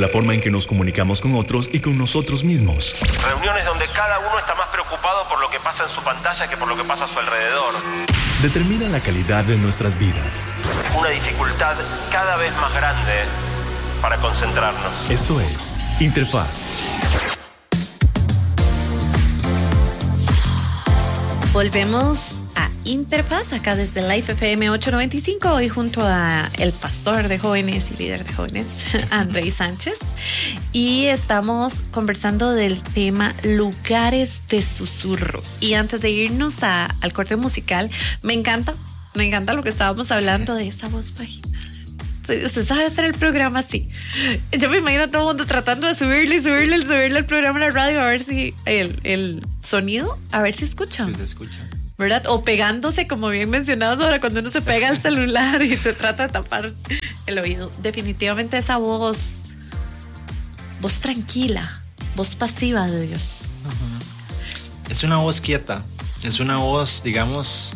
la forma en que nos comunicamos con otros y con nosotros mismos. Reuniones donde cada uno está más preocupado por lo que pasa en su pantalla que por lo que pasa a su alrededor. Determina la calidad de nuestras vidas. Una dificultad cada vez más grande para concentrarnos. Esto es Interfaz. Volvemos a Interfaz, acá desde Life FM 895, hoy junto a el pastor de jóvenes y líder de jóvenes, Andrei Sánchez, y estamos conversando del tema lugares de susurro. Y antes de irnos al corte musical, me encanta lo que estábamos hablando de esa voz bajita. Usted sabe hacer el programa así. Yo me imagino a todo el mundo tratando de subirle el programa a la radio a ver si el sonido, a ver si escuchan. Sí, se escucha. ¿Verdad? O pegándose, como bien mencionados ahora, cuando uno se pega al celular y se trata de tapar el oído. Definitivamente esa voz tranquila, voz pasiva de Dios. Uh-huh. Es una voz quieta, es una voz, digamos,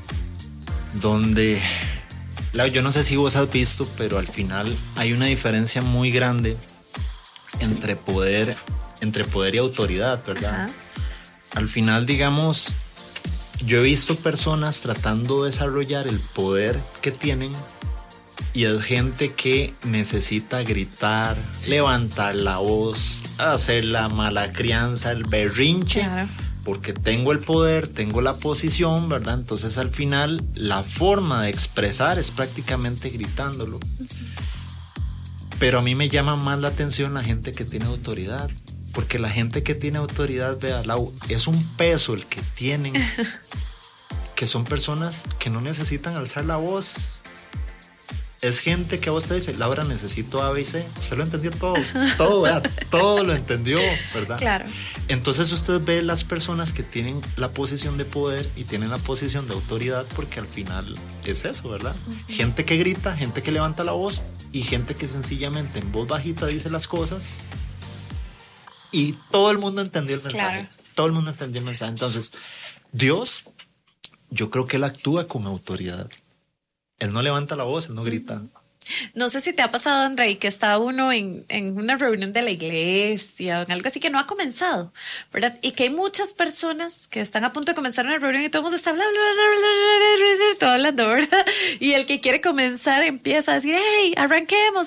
donde... Yo no sé si vos has visto, pero al final hay una diferencia muy grande entre poder y autoridad, ¿verdad? Ajá. Al final, digamos, yo he visto personas tratando de desarrollar el poder que tienen y es gente que necesita gritar, levantar la voz, hacer la mala crianza, el berrinche. Claro. Porque tengo el poder, tengo la posición, ¿verdad? Entonces al final la forma de expresar es prácticamente gritándolo. Pero a mí me llama más la atención la gente que tiene autoridad. Porque la gente que tiene autoridad, vea, es un peso el que tienen. Que son personas que no necesitan alzar la voz. Es gente que a vos te dice, Laura, necesito A, B y C. Usted lo entendió todo lo entendió, ¿verdad? Claro. Entonces usted ve las personas que tienen la posición de poder y tienen la posición de autoridad, porque al final es eso, ¿verdad? Uh-huh. Gente que grita, gente que levanta la voz y gente que sencillamente en voz bajita dice las cosas y todo el mundo entendió el mensaje. Claro. Todo el mundo entendió el mensaje. Entonces, Dios, yo creo que Él actúa con autoridad. Él no levanta la voz, Él no grita. No sé si te ha pasado, Andrei, que está uno en una reunión de la iglesia o en algo así que no ha comenzado, ¿verdad? Y que hay muchas personas que están a punto de comenzar una reunión y todo el mundo está todo hablando, ¿verdad? Y el que quiere comenzar empieza a decir, hey, arranquemos.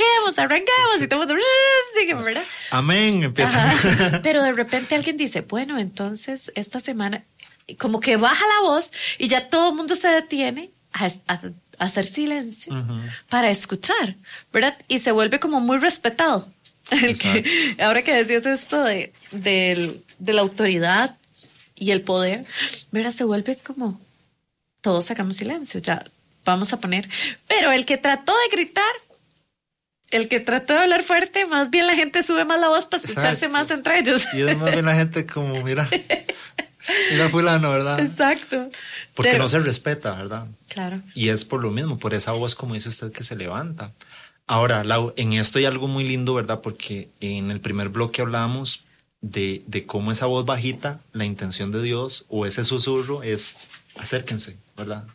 Y todo el mundo sigue, ¿verdad? Amén, empieza. Ajá. Pero de repente alguien dice, bueno, entonces esta semana, como que baja la voz y ya todo el mundo se detiene a hacer silencio, uh-huh, para escuchar, ¿verdad? Y se vuelve como muy respetado. Ahora que decías esto de la autoridad y el poder, ¿verdad? Se vuelve como todos sacamos silencio, ya vamos a poner. Pero el que trató de gritar, el que trató de hablar fuerte, más bien la gente sube más la voz para escucharse más entre ellos. Y es más bien la gente como, mira fulano, ¿verdad? Exacto. Porque no se respeta, ¿verdad? Claro. Y es por lo mismo, por esa voz, como dice usted, que se levanta. Ahora, Lau, en esto hay algo muy lindo, ¿verdad? Porque en el primer bloque hablábamos de cómo esa voz bajita, la intención de Dios, o ese susurro es acérquense, ¿verdad?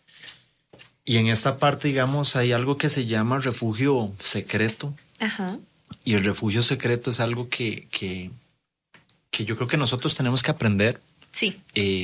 Y en esta parte, digamos, hay algo que se llama refugio secreto. Ajá. Y el refugio secreto es algo que yo creo que nosotros tenemos que aprender. Sí.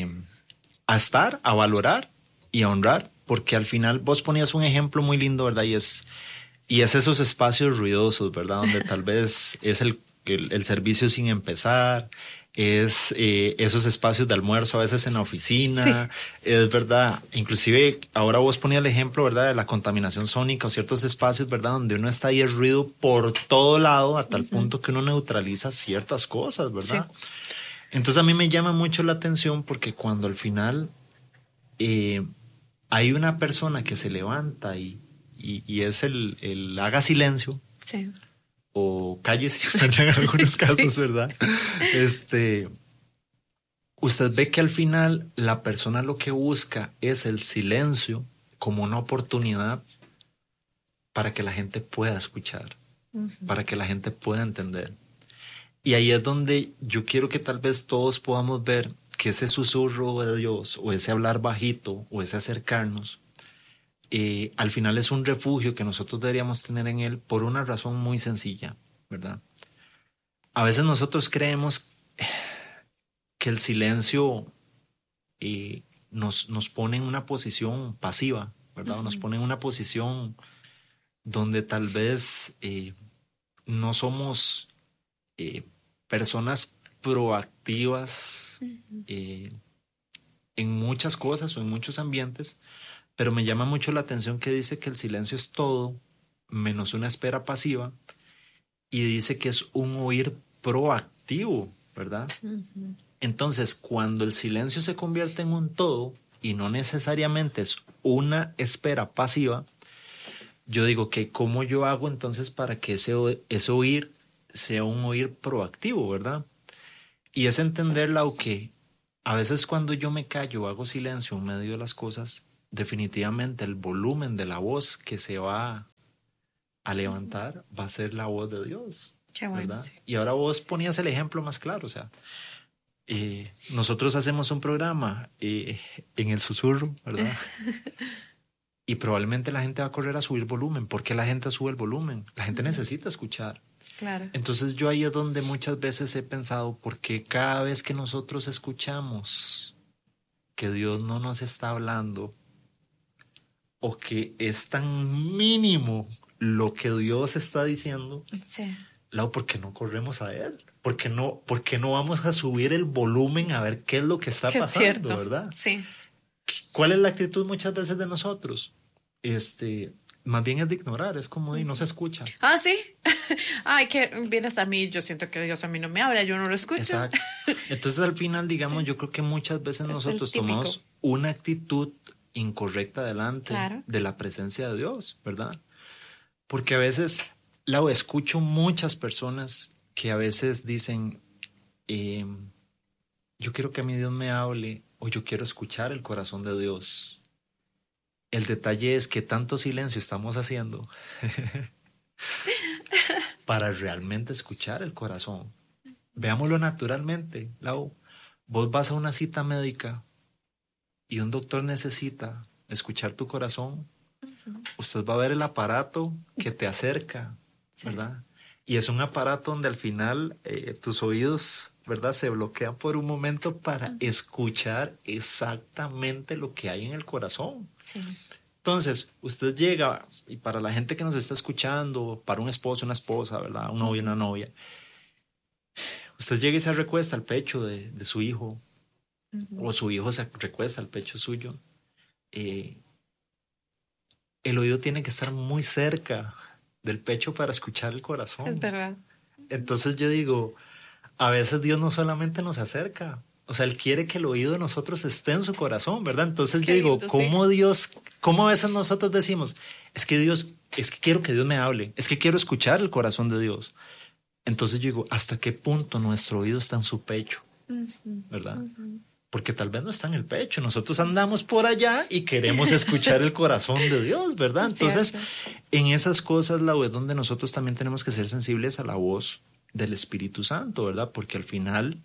A estar, a valorar y a honrar, porque al final vos ponías un ejemplo muy lindo, ¿verdad? Y es esos espacios ruidosos, ¿verdad? Donde tal vez es el servicio sin empezar, es esos espacios de almuerzo a veces en la oficina, sí, es verdad. Inclusive ahora vos ponías el ejemplo, ¿verdad? De la contaminación sónica o ciertos espacios, ¿verdad? Donde uno está ahí el ruido por todo lado a tal uh-huh, punto que uno neutraliza ciertas cosas, ¿verdad? Sí. Entonces a mí me llama mucho la atención porque cuando al final hay una persona que se levanta y es el haga silencio, sí, o cállese en algunos casos, sí, ¿verdad? Usted ve que al final la persona lo que busca es el silencio como una oportunidad para que la gente pueda escuchar, uh-huh, para que la gente pueda entender. Y ahí es donde yo quiero que tal vez todos podamos ver que ese susurro de Dios o ese hablar bajito o ese acercarnos, al final es un refugio que nosotros deberíamos tener en Él por una razón muy sencilla. ¿verdad? A veces nosotros creemos que el silencio nos pone en una posición pasiva, ¿verdad? Nos pone en una posición donde tal vez no somos personas proactivas en muchas cosas o en muchos ambientes, pero me llama mucho la atención que dice que el silencio es todo menos una espera pasiva y dice que es un oír proactivo, ¿verdad? Entonces, cuando el silencio se convierte en un todo y no necesariamente es una espera pasiva, yo digo que ¿cómo yo hago entonces para que ese oír sea un oír proactivo, ¿verdad? Y es entenderla o que a veces cuando yo me callo o hago silencio en medio de las cosas, definitivamente el volumen de la voz que se va a levantar va a ser la voz de Dios. Qué bueno, ¿verdad? sí. Y ahora vos ponías el ejemplo más claro, o sea, nosotros hacemos un programa en el susurro, ¿verdad? Y probablemente la gente va a correr a subir volumen. ¿Por qué la gente sube el volumen? La gente necesita escuchar. Claro. Entonces yo ahí es donde muchas veces he pensado, ¿por qué cada vez que nosotros escuchamos que Dios no nos está hablando o que es tan mínimo lo que Dios está diciendo, Sí. ¿por qué no corremos a Él? ¿Por qué no vamos a subir el volumen a ver qué es lo que está Qué pasando, cierto. verdad? Sí. ¿Cuál es la actitud muchas veces de nosotros? Más bien es de ignorar, es como y no se escucha. Ah, sí. Ay, que vienes a mí, yo siento que Dios a mí no me habla, yo no lo escucho. Exacto. Entonces al final, digamos, Sí. yo creo que muchas veces Es nosotros el típico. tomamos una actitud incorrecta delante Claro. de la presencia de Dios, ¿verdad? Porque a veces, escucho muchas personas que a veces dicen, yo quiero que a mí Dios me hable o yo quiero escuchar el corazón de Dios. El detalle es que tanto silencio estamos haciendo para realmente escuchar el corazón. Veámoslo naturalmente, Lau. Vos vas a una cita médica y un doctor necesita escuchar tu corazón. Usted va a ver el aparato que te acerca, Sí. ¿verdad? Y es un aparato donde al final tus oídos, ¿verdad? Se bloquean por un momento para escuchar exactamente lo que hay en el corazón. Sí. Entonces, usted llega, y para la gente que nos está escuchando, para un esposo, una esposa, ¿verdad? Un novio, una novia, usted llega y se recuesta al pecho de su hijo, o su hijo se recuesta al pecho suyo. El oído tiene que estar muy cerca del pecho para escuchar el corazón. Es verdad. Entonces yo digo, a veces Dios no solamente nos acerca, o sea, Él quiere que el oído de nosotros esté en su corazón, ¿verdad? Entonces Qué yo digo, lindo, ¿cómo a veces nosotros decimos, es que quiero que Dios me hable, es que quiero escuchar el corazón de Dios? Entonces yo digo, ¿hasta qué punto nuestro oído está en su pecho? ¿Verdad? Porque tal vez no está en el pecho. Nosotros andamos por allá y queremos escuchar el corazón de Dios, ¿verdad? Es Entonces, cierto. en esas cosas, es donde nosotros también tenemos que ser sensibles a la voz del Espíritu Santo, ¿verdad? Porque al final,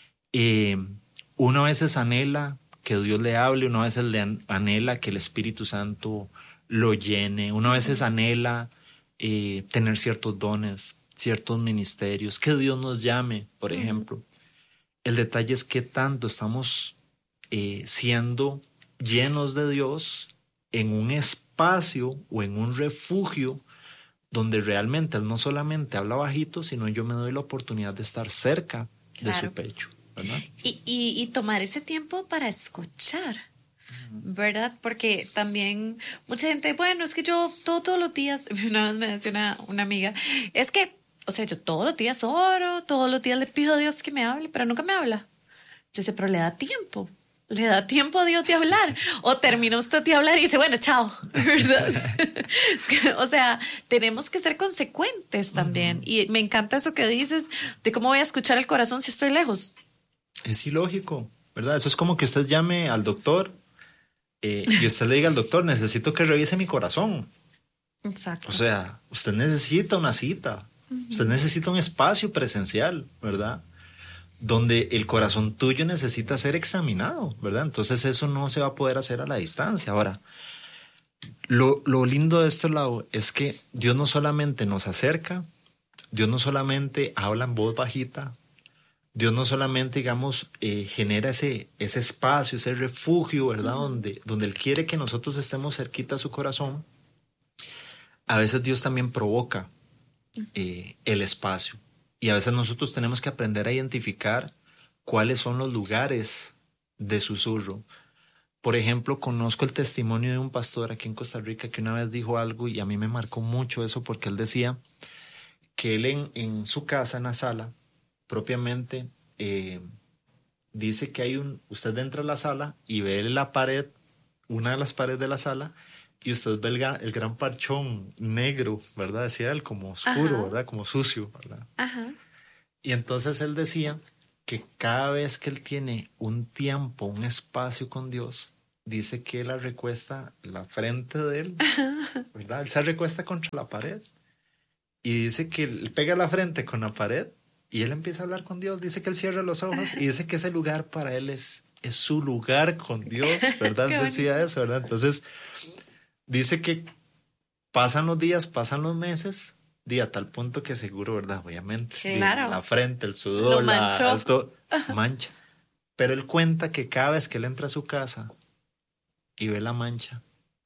uno a veces anhela que Dios le hable, uno a veces le anhela que el Espíritu Santo lo llene, uno a veces anhela tener ciertos dones, ciertos ministerios, que Dios nos llame, por ejemplo. El detalle es que tanto estamos siendo llenos de Dios en un espacio o en un refugio donde realmente Él no solamente habla bajito, sino yo me doy la oportunidad de estar cerca de su pecho, ¿verdad? Y tomar ese tiempo para escuchar, ¿verdad? Porque también mucha gente, bueno, es que yo todos los días, una vez me decía una amiga, es que, o sea, yo todos los días oro, todos los días le pido a Dios que me hable, pero nunca me habla. Yo sé, pero le da tiempo a Dios de hablar. O termina usted de hablar y dice, bueno, chao, ¿verdad? Es que, o sea, tenemos que ser consecuentes también. Y me encanta eso que dices de cómo voy a escuchar el corazón si estoy lejos. Es ilógico, ¿verdad? Eso es como que usted llame al doctor y usted le diga al doctor, necesito que revise mi corazón. Exacto. O sea, usted necesita una cita. Usted necesita un espacio presencial, ¿verdad? Donde el corazón tuyo necesita ser examinado, ¿verdad? Entonces eso no se va a poder hacer a la distancia. Ahora, lo lindo de este lado es que Dios no solamente nos acerca Dios no solamente habla en voz bajita, Dios no solamente, digamos, genera ese espacio, ese refugio, ¿verdad? Donde Él quiere que nosotros estemos cerquita a su corazón. A veces Dios también provoca el espacio. Y a veces nosotros tenemos que aprender a identificar cuáles son los lugares de susurro. Por ejemplo, conozco el testimonio de un pastor aquí en Costa Rica que una vez dijo algo y a mí me marcó mucho eso, porque él decía que él en su casa, en la sala, propiamente, dice que usted entra a la sala y ve la pared, una de las paredes de la sala, y usted ve el gran parchón negro, ¿verdad? Decía él, como oscuro, ajá, ¿verdad? Como sucio, ¿verdad? Ajá. Y entonces él decía que cada vez que él tiene un tiempo, un espacio con Dios, dice que él recuesta la frente de él, ¿verdad? Él se recuesta contra la pared y dice que él pega la frente con la pared y él empieza a hablar con Dios. Dice que él cierra los ojos y dice que ese lugar para él es su lugar con Dios, ¿verdad? Decía eso, ¿verdad? Entonces dice que pasan los días, pasan los meses, a tal punto que seguro, ¿verdad? Obviamente, claro, la frente, el sudor, mancha. Pero él cuenta que cada vez que él entra a su casa y ve la mancha,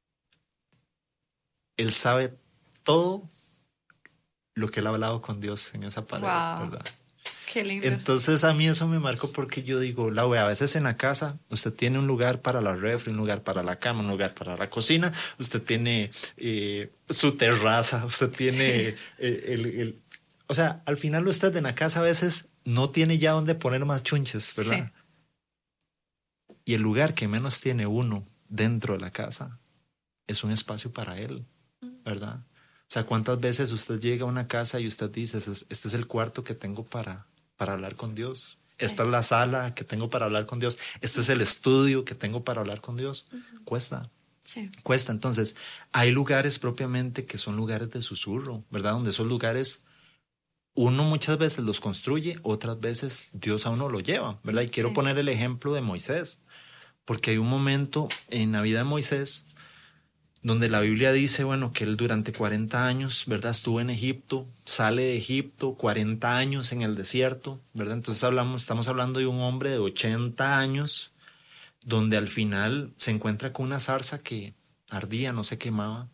él sabe todo lo que él ha hablado con Dios en esa pared, wow, ¿verdad? Qué lindo. Entonces a mí eso me marcó, porque yo digo, a veces en la casa usted tiene un lugar para la refri, un lugar para la cama, un lugar para la cocina, usted tiene su terraza, usted tiene o sea, al final usted en la casa a veces no tiene ya donde poner más chunches, ¿verdad? Sí. Y el lugar que menos tiene uno dentro de la casa es un espacio para él, ¿verdad? O sea, ¿cuántas veces usted llega a una casa y usted dice, este es el cuarto que tengo para hablar con Dios? Sí. Esta es la sala que tengo para hablar con Dios. Este es el estudio que tengo para hablar con Dios. Cuesta. Sí. Cuesta. Entonces, hay lugares propiamente que son lugares de susurro, ¿verdad? Donde esos lugares uno muchas veces los construye, otras veces Dios a uno lo lleva, ¿verdad? Y quiero poner el ejemplo de Moisés, porque hay un momento en la vida de Moisés donde la Biblia dice, bueno, que él durante 40 años, ¿verdad? Estuvo en Egipto, sale de Egipto, 40 años en el desierto, ¿verdad? Entonces estamos hablando de un hombre de 80 años, donde al final se encuentra con una zarza que ardía, no se quemaba.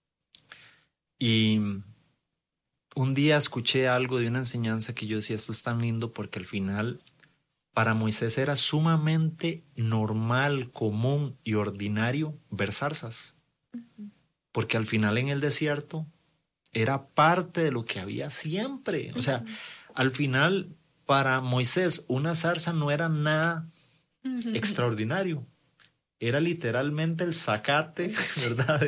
Y un día escuché algo de una enseñanza que yo decía, esto es tan lindo, porque al final para Moisés era sumamente normal, común y ordinario ver zarzas. Porque al final en el desierto era parte de lo que había siempre. O sea, al final para Moisés una zarza no era nada extraordinario. Era literalmente el zacate, ¿verdad?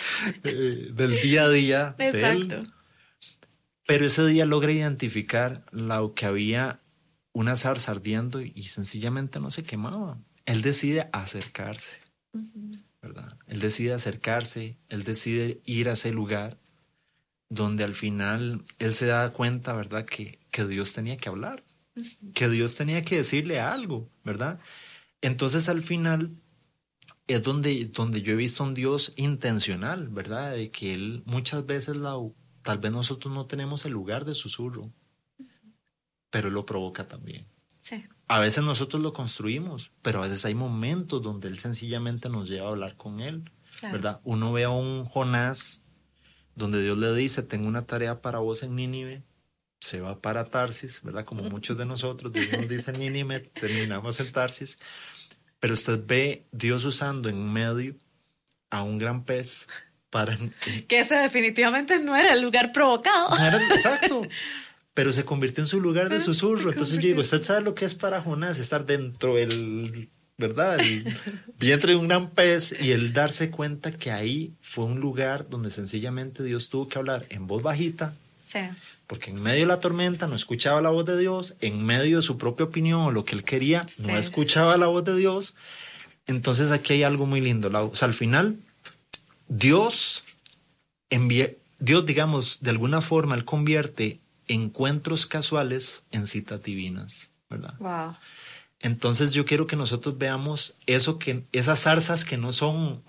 Del día a día de él. Exacto. Pero ese día logra identificar lo que había, una zarza ardiendo, y sencillamente no se quemaba. Él decide acercarse. ¿Verdad? Él decide acercarse, él decide ir a ese lugar donde al final él se da cuenta, ¿verdad? Que Dios tenía que hablar, que Dios tenía que decirle algo, ¿verdad? Entonces al final es donde yo he visto un Dios intencional, ¿verdad? De que él muchas veces tal vez nosotros no tenemos el lugar de susurro, pero él lo provoca también. Sí. A veces nosotros lo construimos, pero a veces hay momentos donde él sencillamente nos lleva a hablar con él, claro, ¿verdad? Uno ve a un Jonás donde Dios le dice, tengo una tarea para vos en Nínive, se va para Tarsis, ¿verdad? Como muchos de nosotros, Dios nos dice Nínive, terminamos en Tarsis, pero usted ve Dios usando en medio a un gran pez para... Que ese definitivamente no era el lugar provocado. No era, exacto. Pero se convirtió en su lugar de susurro. Entonces yo digo, ¿usted sabe lo que es para Jonás estar dentro del, ¿verdad? El vientre de un gran pez, y el darse cuenta que ahí fue un lugar donde sencillamente Dios tuvo que hablar en voz bajita? Sí. Porque en medio de la tormenta no escuchaba la voz de Dios, en medio de su propia opinión o lo que él quería, sí, no escuchaba la voz de Dios. Entonces aquí hay algo muy lindo. O sea, al final, Dios, digamos, de alguna forma, él convierte encuentros casuales en citas divinas, ¿verdad? Wow. Entonces yo quiero que nosotros veamos esas zarzas que no son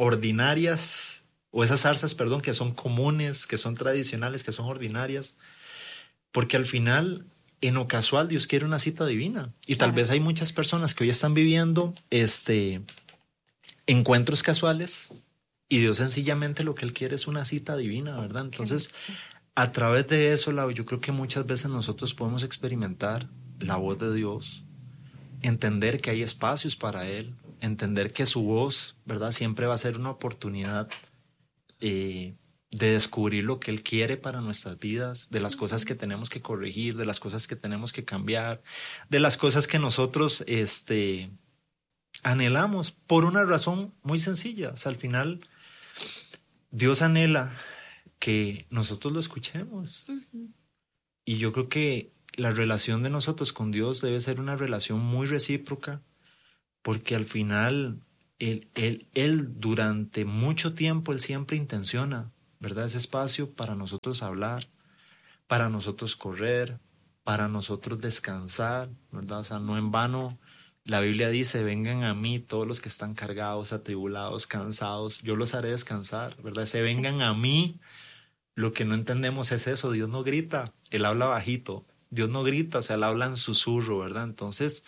ordinarias, o esas zarzas, perdón, que son comunes, que son tradicionales, que son ordinarias, Porque al final, en lo casual, Dios quiere una cita divina. Y tal vez hay muchas personas que hoy están viviendo encuentros casuales y Dios sencillamente lo que Él quiere es una cita divina, ¿verdad? Entonces, a través de eso, Lau, yo creo que muchas veces nosotros podemos experimentar la voz de Dios, entender que hay espacios para Él, entender que su voz, ¿verdad? Siempre va a ser una oportunidad de descubrir lo que Él quiere para nuestras vidas, de las cosas que tenemos que corregir, de las cosas que tenemos que cambiar, de las cosas que nosotros anhelamos por una razón muy sencilla. O sea, al final Dios anhela que nosotros lo escuchemos. Y yo creo que la relación de nosotros con Dios debe ser una relación muy recíproca, porque al final Él durante mucho tiempo, Él siempre intenciona, ¿verdad? Ese espacio para nosotros hablar, para nosotros correr, para nosotros descansar, ¿verdad? O sea, no en vano la Biblia dice, vengan a mí todos los que están cargados, atribulados, cansados, yo los haré descansar, ¿verdad? Vengan a mí. Lo que no entendemos es eso, Dios no grita, Él habla bajito, Dios no grita, o sea, Él habla en susurro, ¿verdad? Entonces,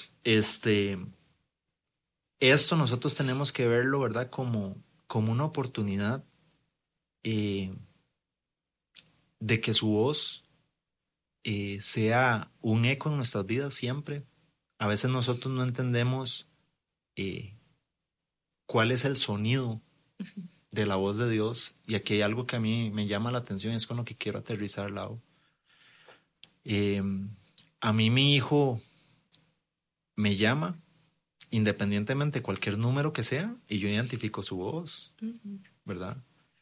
esto nosotros tenemos que verlo, ¿verdad? Como una oportunidad de que su voz sea un eco en nuestras vidas siempre. A veces nosotros no entendemos cuál es el sonido de la voz de Dios, y aquí hay algo que a mí me llama la atención y es con lo que quiero aterrizar, Lau. A mí mi hijo me llama independientemente de cualquier número que sea y yo identifico su voz, ¿verdad?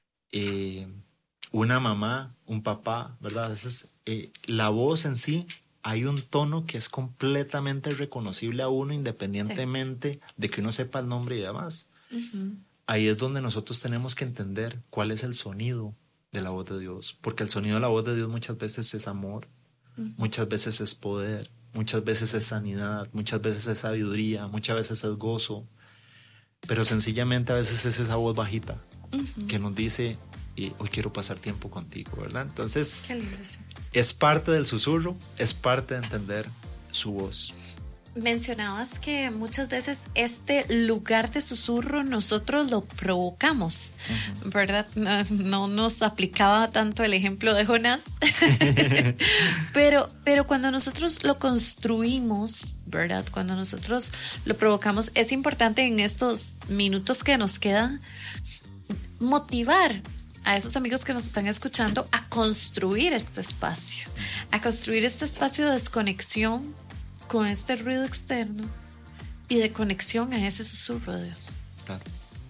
Una mamá, un papá, ¿verdad? Entonces, la voz en sí, hay un tono que es completamente reconocible a uno independientemente de que uno sepa el nombre y demás. Ahí es donde nosotros tenemos que entender cuál es el sonido de la voz de Dios, porque el sonido de la voz de Dios muchas veces es amor, muchas veces es poder, muchas veces es sanidad, muchas veces es sabiduría, muchas veces es gozo, pero sencillamente a veces es esa voz bajita que nos dice, hoy quiero pasar tiempo contigo, ¿verdad? Entonces, es parte del susurro, es parte de entender su voz. Mencionabas que muchas veces este lugar de susurro nosotros lo provocamos, ¿verdad? No nos aplicaba tanto el ejemplo de Jonás, pero cuando nosotros lo construimos, ¿verdad? Cuando nosotros lo provocamos, es importante en estos minutos que nos quedan motivar a esos amigos que nos están escuchando a construir este espacio de desconexión con este ruido externo y de conexión a ese susurro de Dios. Claro.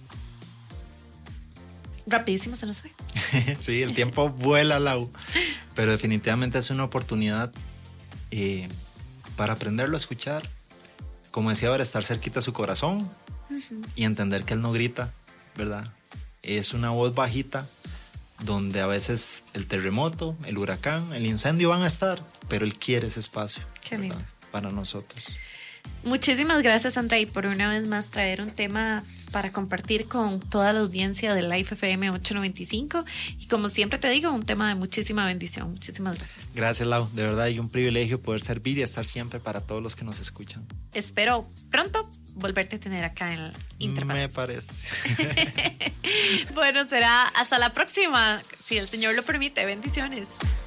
Rapidísimo se nos fue. Sí, el tiempo vuela, Lau, pero definitivamente es una oportunidad para aprenderlo a escuchar, como decía, para estar cerquita a su corazón y entender que Él no grita, ¿verdad? Es una voz bajita donde a veces el terremoto, el huracán, el incendio van a estar, pero Él quiere ese espacio. Qué lindo. Para nosotros. Muchísimas gracias, Andrei, por una vez más traer un tema para compartir con toda la audiencia de Life FM 895 y como siempre te digo, un tema de muchísima bendición. Muchísimas gracias. Gracias, Lau, de verdad, y un privilegio poder servir y estar siempre para todos los que nos escuchan. Espero pronto volverte a tener acá en el Interpaz. Me parece. Bueno, será hasta la próxima, si el Señor lo permite. Bendiciones.